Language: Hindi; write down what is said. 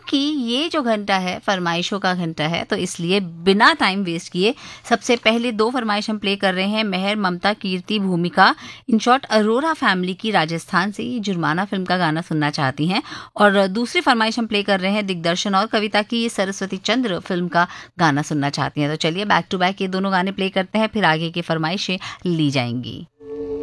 क्योंकि ये जो घंटा है फरमाइशों का घंटा है, तो इसलिए बिना टाइम वेस्ट किए सबसे पहले 2 फरमाइश हम प्ले कर रहे हैं। मेहर, ममता, कीर्ति, भूमिका, इन शॉर्ट अरोरा फैमिली की राजस्थान से ये जुर्माना फिल्म का गाना सुनना चाहती हैं। और दूसरी फरमाइश हम प्ले कर रहे हैं दिग्दर्शन और कविता की, ये सरस्वती चंद्र फिल्म का गाना सुनना चाहती हैं। तो चलिए बैक टू बैक ये दोनों गाने प्ले करते हैं, फिर आगे की फरमाइशें ली जाएंगी।